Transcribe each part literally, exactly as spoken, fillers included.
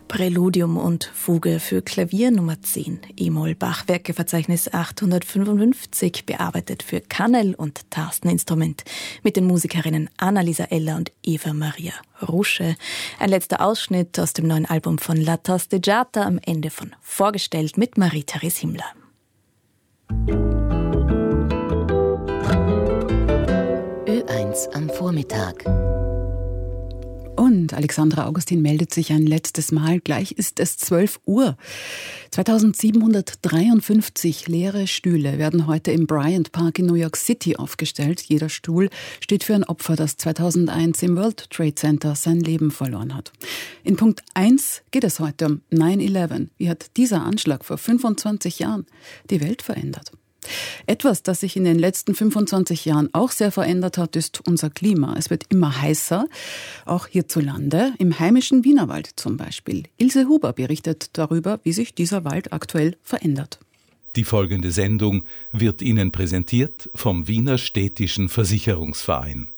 Präludium und Fuge für Klavier Nummer zehn, E-Moll Bachwerkeverzeichnis achthundertfünfundfünfzig, bearbeitet für Kannel- und Tasteninstrument mit den Musikerinnen Annalisa Eller und Eva Maria Rusche. Ein letzter Ausschnitt aus dem neuen Album von La Tosteggiata, am Ende von Vorgestellt mit Marie-Therese Himmler. Ö eins am Vormittag. Und Alexandra Augustin meldet sich ein letztes Mal. Gleich ist es zwölf Uhr. zweitausendsiebenhundertdreiundfünfzig leere Stühle werden heute im Bryant Park in New York City aufgestellt. Jeder Stuhl steht für ein Opfer, das zweitausendeins im World Trade Center sein Leben verloren hat. In Punkt eins geht es heute um neun elf. Wie hat dieser Anschlag vor fünfundzwanzig Jahren die Welt verändert? Etwas, das sich in den letzten fünfundzwanzig Jahren auch sehr verändert hat, ist unser Klima. Es wird immer heißer, auch hierzulande, im heimischen Wienerwald zum Beispiel. Ilse Huber berichtet darüber, wie sich dieser Wald aktuell verändert. Die folgende Sendung wird Ihnen präsentiert vom Wiener Städtischen Versicherungsverein.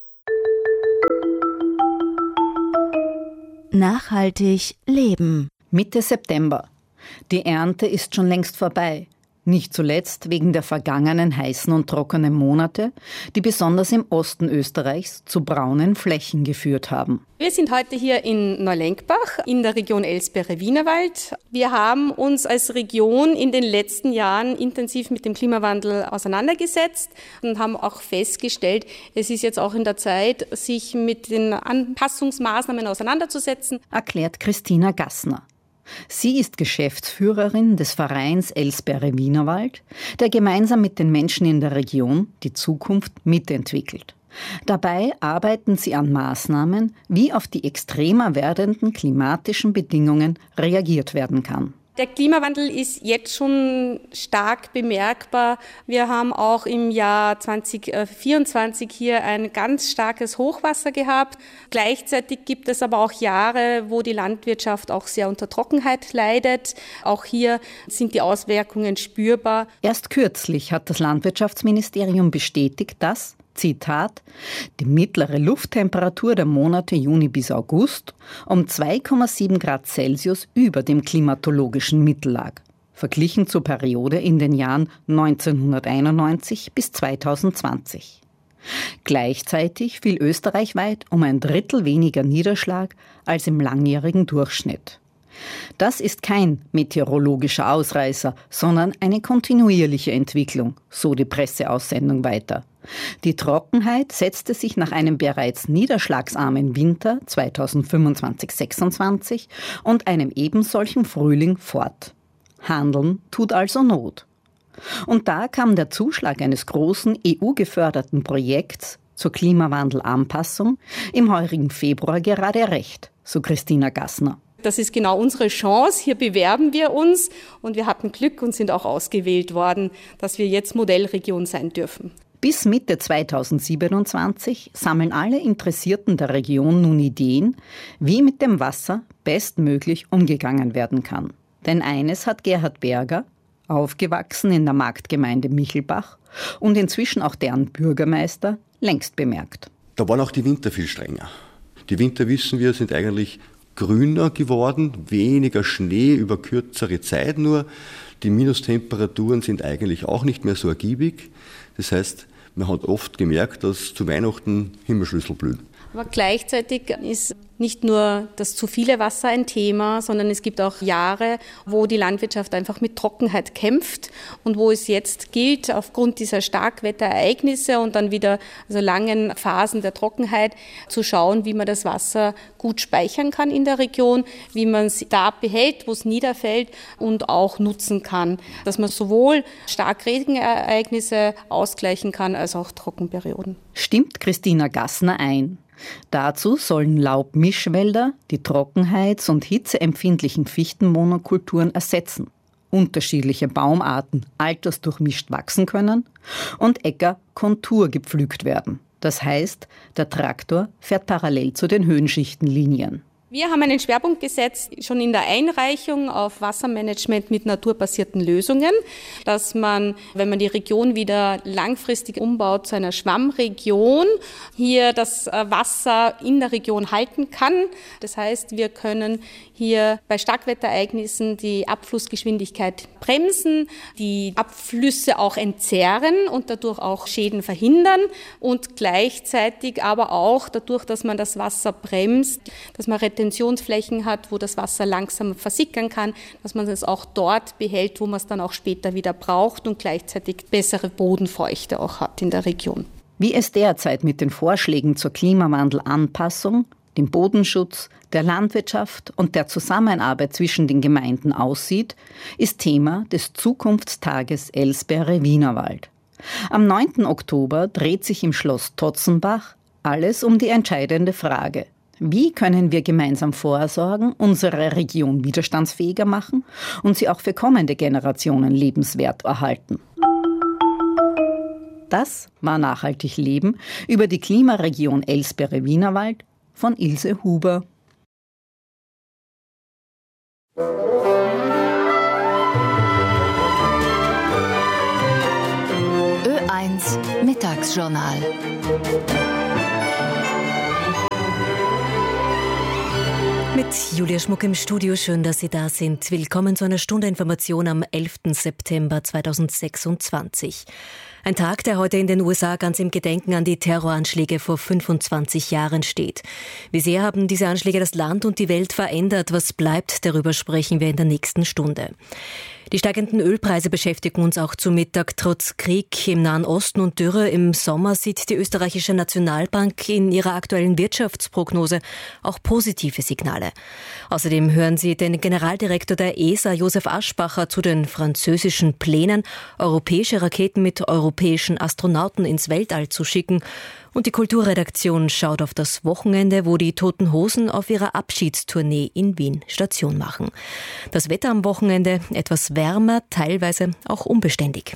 Nachhaltig leben. Mitte September. Die Ernte ist schon längst vorbei. Nicht zuletzt wegen der vergangenen heißen und trockenen Monate, die besonders im Osten Österreichs zu braunen Flächen geführt haben. Wir sind heute hier in Neulenkbach in der Region Elsbeere-Wienerwald. Wir haben uns als Region in den letzten Jahren intensiv mit dem Klimawandel auseinandergesetzt und haben auch festgestellt, es ist jetzt auch in der Zeit, sich mit den Anpassungsmaßnahmen auseinanderzusetzen, erklärt Christina Gassner. Sie ist Geschäftsführerin des Vereins Elsbeere-Wienerwald, der gemeinsam mit den Menschen in der Region die Zukunft mitentwickelt. Dabei arbeiten sie an Maßnahmen, wie auf die extremer werdenden klimatischen Bedingungen reagiert werden kann. Der Klimawandel ist jetzt schon stark bemerkbar. Wir haben auch im Jahr zweitausendvierundzwanzig hier ein ganz starkes Hochwasser gehabt. Gleichzeitig gibt es aber auch Jahre, wo die Landwirtschaft auch sehr unter Trockenheit leidet. Auch hier sind die Auswirkungen spürbar. Erst kürzlich hat das Landwirtschaftsministerium bestätigt, dass, Zitat, die mittlere Lufttemperatur der Monate Juni bis August um zwei Komma sieben Grad Celsius über dem klimatologischen Mittel lag, verglichen zur Periode in den Jahren neunzehnhunderteinundneunzig bis zweitausendzwanzig. Gleichzeitig fiel österreichweit um ein Drittel weniger Niederschlag als im langjährigen Durchschnitt. Das ist kein meteorologischer Ausreißer, sondern eine kontinuierliche Entwicklung, so die Presseaussendung weiter. Die Trockenheit setzte sich nach einem bereits niederschlagsarmen Winter zweitausendfünfundzwanzig sechsundzwanzig und einem ebensolchen Frühling fort. Handeln tut also Not. Und da kam der Zuschlag eines großen E U-geförderten Projekts zur Klimawandelanpassung im heurigen Februar gerade recht, so Christina Gassner. Das ist genau unsere Chance. Hier bewerben wir uns und wir hatten Glück und sind auch ausgewählt worden, dass wir jetzt Modellregion sein dürfen. Bis Mitte zweitausendsiebenundzwanzig sammeln alle Interessierten der Region nun Ideen, wie mit dem Wasser bestmöglich umgegangen werden kann. Denn eines hat Gerhard Berger, aufgewachsen in der Marktgemeinde Michelbach und inzwischen auch deren Bürgermeister, längst bemerkt. Da waren auch die Winter viel strenger. Die Winter, wissen wir, sind eigentlich grüner geworden, weniger Schnee über kürzere Zeit nur. Die Minustemperaturen sind eigentlich auch nicht mehr so ergiebig. Das heißt, man hat oft gemerkt, dass zu Weihnachten Himmelschlüssel blühen. Aber gleichzeitig ist nicht nur das zu viele Wasser ein Thema, sondern es gibt auch Jahre, wo die Landwirtschaft einfach mit Trockenheit kämpft und wo es jetzt gilt, aufgrund dieser Starkwetterereignisse und dann wieder also langen Phasen der Trockenheit zu schauen, wie man das Wasser gut speichern kann in der Region, wie man es da behält, wo es niederfällt und auch nutzen kann, dass man sowohl Starkregenereignisse ausgleichen kann als auch Trockenperioden. Stimmt Christina Gassner ein. Dazu sollen Laubmischwälder die trockenheits- und hitzeempfindlichen Fichtenmonokulturen ersetzen, unterschiedliche Baumarten altersdurchmischt wachsen können und Äcker konturgepflügt werden. Das heißt, der Traktor fährt parallel zu den Höhenschichtenlinien. Wir haben einen Schwerpunkt gesetzt, schon in der Einreichung auf Wassermanagement mit naturbasierten Lösungen, dass man, wenn man die Region wieder langfristig umbaut zu einer Schwammregion, hier das Wasser in der Region halten kann. Das heißt, wir können hier bei Starkwetterereignissen die Abflussgeschwindigkeit bremsen, die Abflüsse auch entzerren und dadurch auch Schäden verhindern und gleichzeitig aber auch dadurch, dass man das Wasser bremst, dass man Retentionsflächen hat, wo das Wasser langsam versickern kann, dass man es auch dort behält, wo man es dann auch später wieder braucht und gleichzeitig bessere Bodenfeuchte auch hat in der Region. Wie es derzeit mit den Vorschlägen zur Klimawandelanpassung, dem Bodenschutz, der Landwirtschaft und der Zusammenarbeit zwischen den Gemeinden aussieht, ist Thema des Zukunftstages Elsbeere Wienerwald. Am neunten Oktober dreht sich im Schloss Totzenbach alles um die entscheidende Frage: Wie können wir gemeinsam vorsorgen, unsere Region widerstandsfähiger machen und sie auch für kommende Generationen lebenswert erhalten? Das war Nachhaltig Leben über die Klimaregion Elsbeere Wienerwald von Ilse Huber. Ö eins Mittagsjournal. Mit Julia Schmuck im Studio, schön, dass Sie da sind. Willkommen zu einer Stunde Information am elften September zweitausendsechsundzwanzig. Ein Tag, der heute in den U S A ganz im Gedenken an die Terroranschläge vor fünfundzwanzig Jahren steht. Wie sehr haben diese Anschläge das Land und die Welt verändert? Was bleibt? Darüber sprechen wir in der nächsten Stunde. Die steigenden Ölpreise beschäftigen uns auch zu Mittag. Trotz Krieg im Nahen Osten und Dürre im Sommer sieht die österreichische Nationalbank in ihrer aktuellen Wirtschaftsprognose auch positive Signale. Außerdem hören Sie den Generaldirektor der E S A, Josef Aschbacher, zu den französischen Plänen, europäische Raketen mit europäischen Astronauten ins Weltall zu schicken. Und die Kulturredaktion schaut auf das Wochenende, wo die Toten Hosen auf ihrer Abschiedstournee in Wien Station machen. Das Wetter am Wochenende etwas wärmer, teilweise auch unbeständig.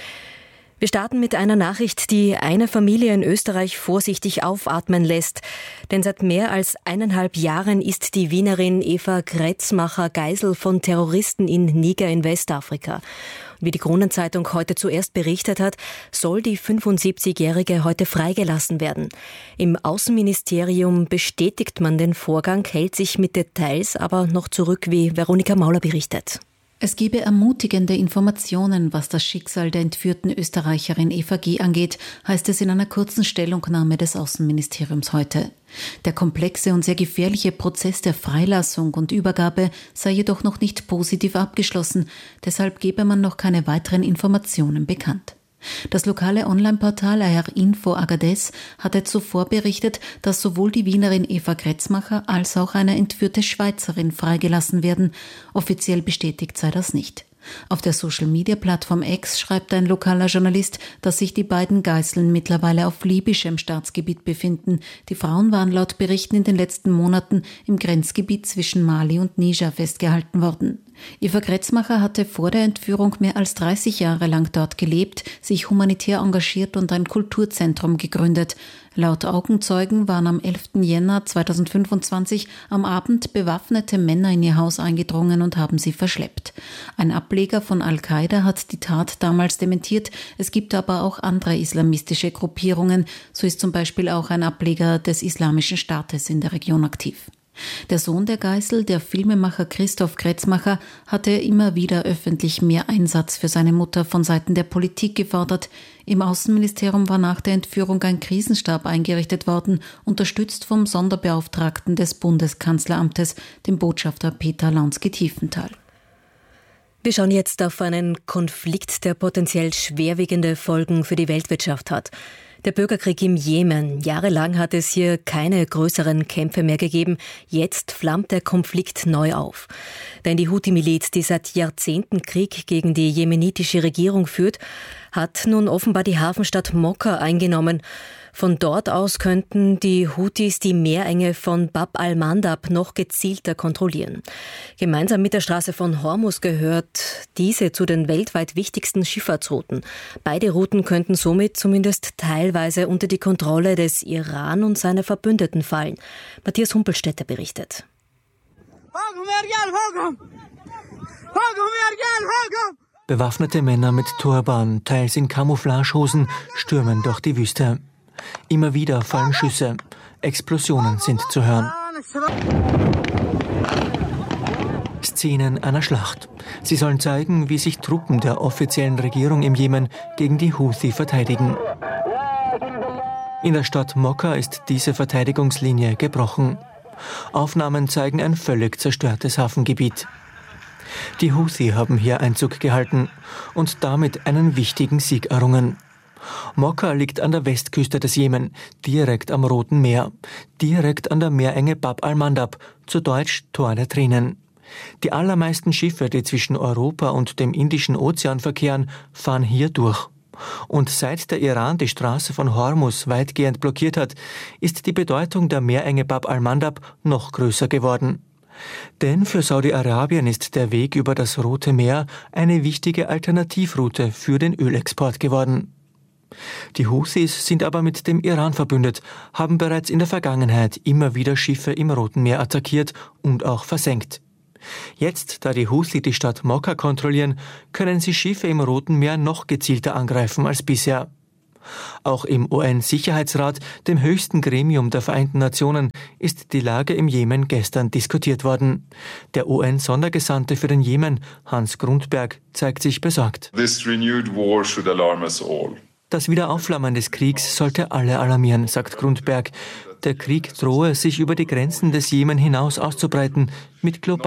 Wir starten mit einer Nachricht, die eine Familie in Österreich vorsichtig aufatmen lässt. Denn seit mehr als eineinhalb Jahren ist die Wienerin Eva Kretzmacher Geisel von Terroristen in Niger in Westafrika. Wie die Kronenzeitung heute zuerst berichtet hat, soll die fünfundsiebzigjährige heute freigelassen werden. Im Außenministerium bestätigt man den Vorgang, hält sich mit Details aber noch zurück, wie Veronika Mauler berichtet. Es gebe ermutigende Informationen, was das Schicksal der entführten Österreicherin Eva G. angeht, heißt es in einer kurzen Stellungnahme des Außenministeriums heute. Der komplexe und sehr gefährliche Prozess der Freilassung und Übergabe sei jedoch noch nicht positiv abgeschlossen, deshalb gebe man noch keine weiteren Informationen bekannt. Das lokale Online-Portal A R Info Agadez hatte zuvor berichtet, dass sowohl die Wienerin Eva Kretzmacher als auch eine entführte Schweizerin freigelassen werden. Offiziell bestätigt sei das nicht. Auf der Social-Media-Plattform X schreibt ein lokaler Journalist, dass sich die beiden Geiseln mittlerweile auf libyschem Staatsgebiet befinden. Die Frauen waren laut Berichten in den letzten Monaten im Grenzgebiet zwischen Mali und Niger festgehalten worden. Eva Kretzmacher hatte vor der Entführung mehr als dreißig Jahre lang dort gelebt, sich humanitär engagiert und ein Kulturzentrum gegründet. Laut Augenzeugen waren am elften Jänner zweitausendfünfundzwanzig am Abend bewaffnete Männer in ihr Haus eingedrungen und haben sie verschleppt. Ein Ableger von Al-Qaida hat die Tat damals dementiert. Es gibt aber auch andere islamistische Gruppierungen. So ist zum Beispiel auch ein Ableger des Islamischen Staates in der Region aktiv. Der Sohn der Geisel, der Filmemacher Christoph Kretzmacher, hatte immer wieder öffentlich mehr Einsatz für seine Mutter von Seiten der Politik gefordert. Im Außenministerium war nach der Entführung ein Krisenstab eingerichtet worden, unterstützt vom Sonderbeauftragten des Bundeskanzleramtes, dem Botschafter Peter Lansky-Tiefenthal. Wir schauen jetzt auf einen Konflikt, der potenziell schwerwiegende Folgen für die Weltwirtschaft hat. Der Bürgerkrieg im Jemen. Jahrelang hat es hier keine größeren Kämpfe mehr gegeben. Jetzt flammt der Konflikt neu auf. Denn die Houthi-Miliz, die seit Jahrzehnten Krieg gegen die jemenitische Regierung führt, hat nun offenbar die Hafenstadt Mokka eingenommen. Von dort aus könnten die Houthis die Meerenge von Bab al-Mandab noch gezielter kontrollieren. Gemeinsam mit der Straße von Hormuz gehört diese zu den weltweit wichtigsten Schifffahrtsrouten. Beide Routen könnten somit zumindest teilweise unter die Kontrolle des Iran und seiner Verbündeten fallen. Matthias Humpelstädter berichtet. Bewaffnete Männer mit Turban, teils in Camouflagehosen, stürmen durch die Wüste. Immer wieder fallen Schüsse. Explosionen sind zu hören. Szenen einer Schlacht. Sie sollen zeigen, wie sich Truppen der offiziellen Regierung im Jemen gegen die Houthi verteidigen. In der Stadt Mokka ist diese Verteidigungslinie gebrochen. Aufnahmen zeigen ein völlig zerstörtes Hafengebiet. Die Houthi haben hier Einzug gehalten und damit einen wichtigen Sieg errungen. Mokka liegt an der Westküste des Jemen, direkt am Roten Meer, direkt an der Meerenge Bab al-Mandab, zu Deutsch Tor der Tränen. Die allermeisten Schiffe, die zwischen Europa und dem Indischen Ozean verkehren, fahren hier durch. Und seit der Iran die Straße von Hormuz weitgehend blockiert hat, ist die Bedeutung der Meerenge Bab al-Mandab noch größer geworden. Denn für Saudi-Arabien ist der Weg über das Rote Meer eine wichtige Alternativroute für den Ölexport geworden. Die Houthis sind aber mit dem Iran verbündet, haben bereits in der Vergangenheit immer wieder Schiffe im Roten Meer attackiert und auch versenkt. Jetzt, da die Houthi die Stadt Mokka kontrollieren, können sie Schiffe im Roten Meer noch gezielter angreifen als bisher. Auch im U N-Sicherheitsrat, dem höchsten Gremium der Vereinten Nationen, ist die Lage im Jemen gestern diskutiert worden. Der U N-Sondergesandte für den Jemen, Hans Grundberg, zeigt sich besorgt. This renewed war should alarm us all. Das Wiederaufflammen des Kriegs sollte alle alarmieren, sagt Grundberg. Der Krieg drohe, sich über die Grenzen des Jemen hinaus auszubreiten, mit globalen